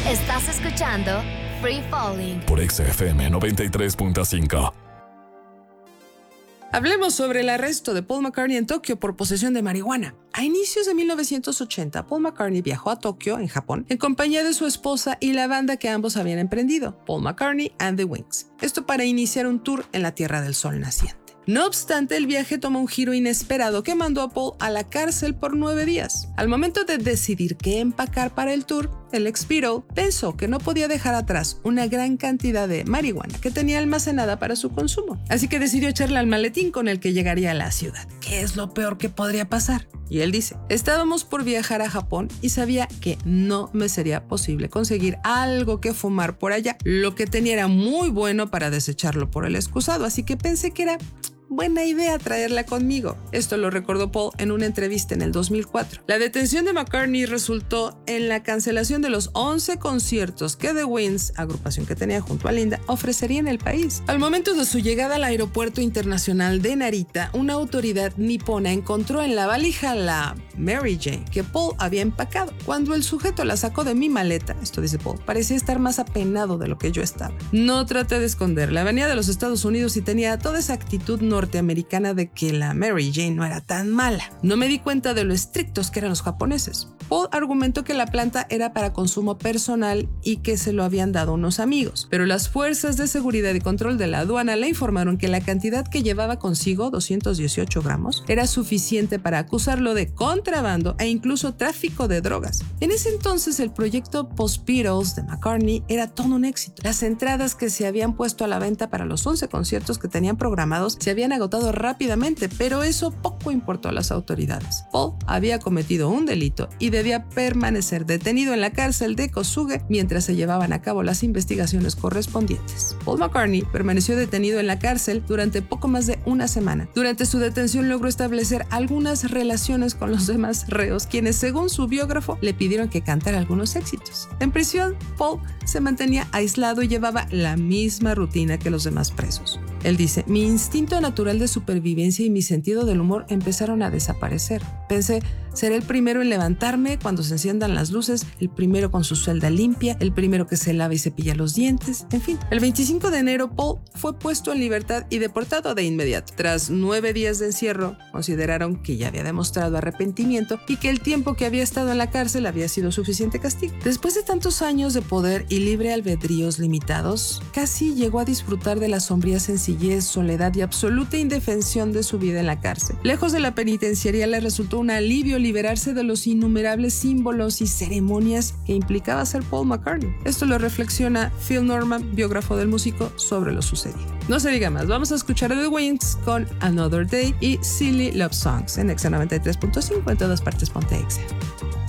Estás escuchando Free Falling por XFM 93.5. Hablemos sobre el arresto de Paul McCartney en Tokio por posesión de marihuana. A inicios de 1980, Paul McCartney viajó a Tokio, en Japón, en compañía de su esposa y la banda que ambos habían emprendido, Paul McCartney and the Wings. Esto para iniciar un tour en la Tierra del Sol naciente. No obstante, el viaje tomó un giro inesperado que mandó a Paul a la cárcel por 9 días. Al momento de decidir qué empacar para el tour, el ex-Beatle pensó que no podía dejar atrás una gran cantidad de marihuana que tenía almacenada para su consumo. Así que decidió echarla al maletín con el que llegaría a la ciudad. ¿Qué es lo peor que podría pasar? Y él dice, estábamos por viajar a Japón y sabía que no me sería posible conseguir algo que fumar por allá. Lo que tenía era muy bueno para desecharlo por el excusado, así que pensé que era buena idea traerla conmigo. Esto lo recordó Paul en una entrevista en el 2004. La detención de McCartney resultó en la cancelación de los 11 conciertos que The Wings, agrupación que tenía junto a Linda, ofrecería en el país. Al momento de su llegada al aeropuerto internacional de Narita, una autoridad nipona encontró en la valija la Mary Jane que Paul había empacado. Cuando el sujeto la sacó de mi maleta, esto dice Paul, parecía estar más apenado de lo que yo estaba. No traté de esconderla, venía de los Estados Unidos y tenía toda esa actitud norteamericana de que la Mary Jane no era tan mala. No me di cuenta de lo estrictos que eran los japoneses. Paul argumentó que la planta era para consumo personal y que se lo habían dado unos amigos, pero las fuerzas de seguridad y control de la aduana le informaron que la cantidad que llevaba consigo, 218 gramos, era suficiente para acusarlo de contrabando e incluso tráfico de drogas. En ese entonces el proyecto Post-Beatles de McCartney era todo un éxito. Las entradas que se habían puesto a la venta para los 11 conciertos que tenían programados se habían agotado rápidamente, pero eso poco importó a las autoridades. Paul había cometido un delito y debía permanecer detenido en la cárcel de Kosuge mientras se llevaban a cabo las investigaciones correspondientes. Paul McCartney permaneció detenido en la cárcel durante poco más de una semana. Durante su detención logró establecer algunas relaciones con los demás reos, quienes, según su biógrafo, le pidieron que cantara algunos éxitos. En prisión, Paul se mantenía aislado y llevaba la misma rutina que los demás presos. Él dice, mi instinto natural de supervivencia y mi sentido del humor empezaron a desaparecer. Pensé, seré el primero en levantarme cuando se enciendan las luces, el primero con su celda limpia, el primero que se lava y cepilla los dientes, en fin. El 25 de enero, Paul fue puesto en libertad y deportado de inmediato. Tras 9 días de encierro, consideraron que ya había demostrado arrepentimiento y que el tiempo que había estado en la cárcel había sido suficiente castigo. Después de tantos años de poder y libre albedríos limitados, casi llegó a disfrutar de la sombría sencillez, soledad y absoluta indefensión de su vida en la cárcel. Lejos de la penitenciaría le resultó un alivio liberarse de los innumerables símbolos y ceremonias que implicaba ser Paul McCartney. Esto lo reflexiona Phil Norman, biógrafo del músico, sobre lo sucedido. No se diga más, vamos a escuchar a The Wings con Another Day y Silly Love Songs en Exa 93.5, en todas partes ponte Exa.